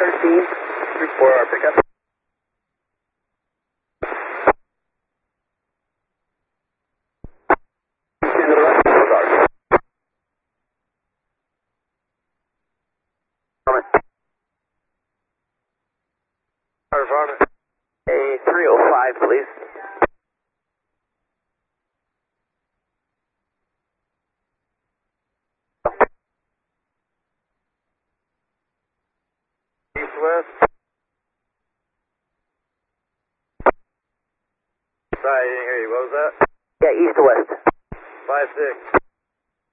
13, 4-hour pickup. A 305, please. East-west. Sorry, I didn't hear you. What was that? Yeah, east to west. 5-6.